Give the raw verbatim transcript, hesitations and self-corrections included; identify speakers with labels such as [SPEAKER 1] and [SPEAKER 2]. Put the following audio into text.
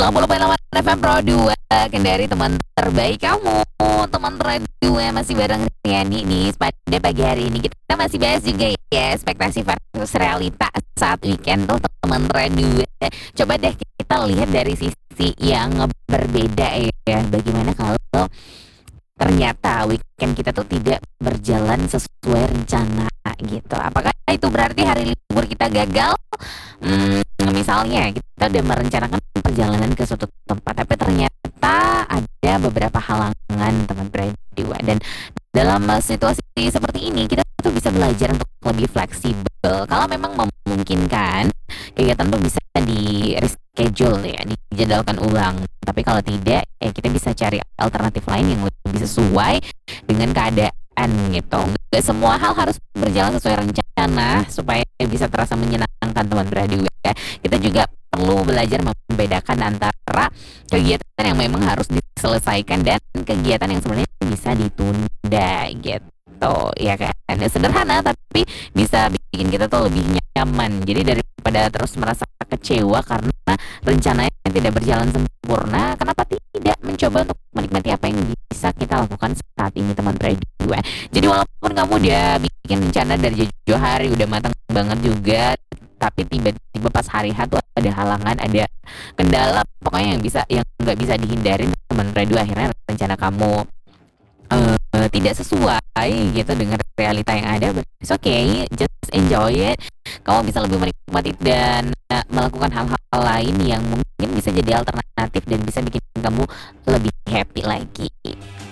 [SPEAKER 1] sembilan puluh koma delapan F M Pro dua Kendari, teman terbaik kamu. Teman radio masih bareng Riani nih pada pagi hari ini. Kita masih bahas juga ya ekspektasi versus realita saat weekend tuh teman radio. Coba deh kita lihat dari sisi yang berbeda ya. Bagaimana kalau ternyata weekend kita tuh tidak berjalan sesuai rencana gitu. Apakah itu berarti hari libur kita gagal? Hmm, misalnya kita udah merencanakan perjalanan ke suatu tempat, tapi ternyata ada beberapa halangan teman berdua. Dan dalam uh, situasi seperti ini kita tuh bisa belajar untuk lebih fleksibel. Kalau memang memungkinkan, kegiatan tuh bisa di reschedule ya, dijadwalkan ulang. Tapi kalau tidak, ya kita bisa cari alternatif lain yang lebih sesuai dengan keadaan gitu. Gak semua hal harus berjalan sesuai rencana supaya bisa terasa menyenangkan teman berdua. Kita juga perlu belajar membedakan antara kegiatan yang memang harus diselesaikan dan kegiatan yang sebenarnya bisa ditunda gitu ya kan. Sederhana tapi bisa bikin kita tuh lebih nyaman. Jadi daripada terus merasa kecewa karena rencananya tidak berjalan sempurna, kenapa tidak mencoba untuk menikmati apa yang bisa kita lakukan saat ini teman berdua. Jadi walaupun kamu udah bikin rencana dari jauh hari, udah matang banget juga, tapi tiba-tiba pas hari H tuh ada halangan, ada kendala, pokoknya yang bisa yang nggak bisa dihindarin teman radio, akhirnya rencana kamu uh, tidak sesuai gitu dengan realita yang ada. It's okay, just enjoy it. Kamu bisa lebih menikmati dan uh, melakukan hal-hal lain yang mungkin bisa jadi alternatif dan bisa bikin kamu lebih happy lagi.